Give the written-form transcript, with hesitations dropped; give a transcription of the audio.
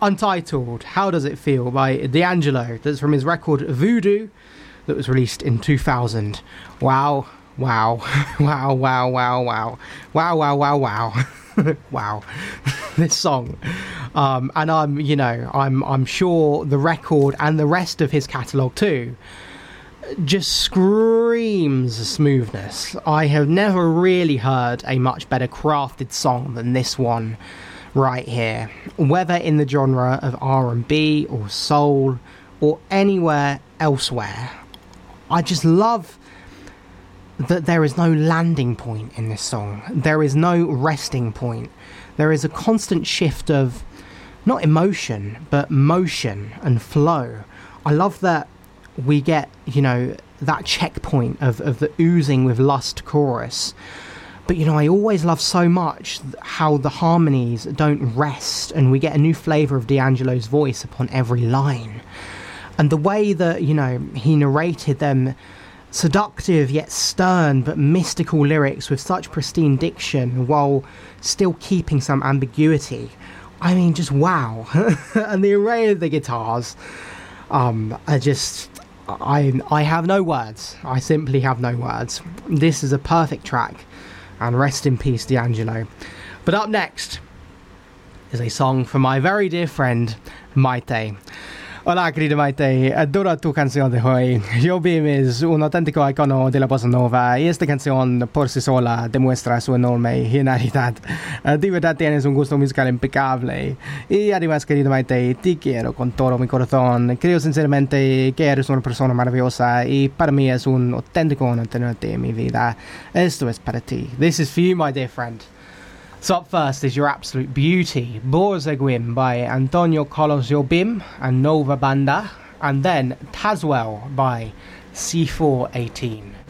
Untitled, How Does It Feel by D'Angelo. That's from his record Voodoo that was released in 2000. Wow, wow, wow, wow, wow, wow, wow, wow, wow, wow. Wow. This song. And I'm sure the record and the rest of his catalogue too just screams smoothness. I have never really heard a much better crafted song than this one right here, whether in the genre of R&B or soul or anywhere elsewhere. I just love that there is no landing point in this song. There is no resting point. There is a constant shift of not emotion but motion and flow. I love that we get, that checkpoint of the oozing with lust chorus. But, I always love so much how the harmonies don't rest and we get a new flavour of D'Angelo's voice upon every line. And the way that, he narrated them seductive yet stern but mystical lyrics with such pristine diction while still keeping some ambiguity. I mean, just wow. And the array of the guitars, I have no words. I simply have no words. This is a perfect track, and rest in peace, D'Angelo. But up next is a song from my very dear friend, Maite. Hola, querida Maite, adoro tu canción de hoy. Jobim es un auténtico icono de la bossa nova y esta canción por sí sola demuestra su enorme genialidad. De verdad tienes un gusto musical impecable. Y además, querida Maite, te quiero con todo mi corazón. Creo sinceramente que eres una persona maravillosa y para mí es un auténtico honor tenerte en mi vida. Esto es para ti. This is for you, my dear friend. So up first is Your Absolute Beauty, Borzeguim by Antonio Carlos Jobim and Nova Banda, and then Tazwell by C418.